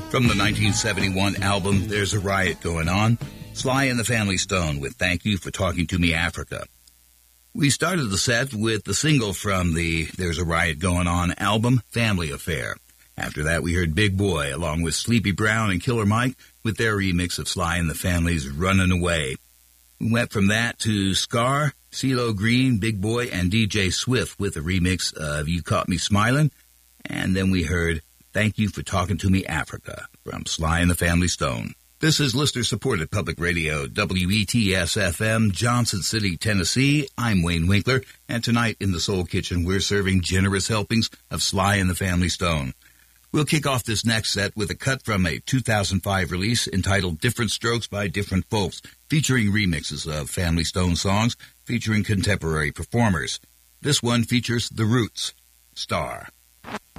From the 1971 album, There's a Riot Going On, Sly and the Family Stone with Thank You for Talking to Me, Africa. We started the set with the single from the There's a Riot Going On album, Family Affair. After that, we heard Big Boy, along with Sleepy Brown and Killer Mike, with their remix of Sly and the Family's Runnin' Away. We went from that to Scar, CeeLo Green, Big Boy, and DJ Swift with a remix of You Caught Me Smilin'. And then we heard Thank You for Talking to Me, Africa, from Sly and the Family Stone. This is listener-supported public radio, WETS-FM, Johnson City, Tennessee. I'm Wayne Winkler, and tonight in the Soul Kitchen, we're serving generous helpings of Sly and the Family Stone. We'll kick off this next set with a cut from a 2005 release entitled Different Strokes by Different Folks, featuring remixes of Family Stone songs featuring contemporary performers. This one features The Roots, Star.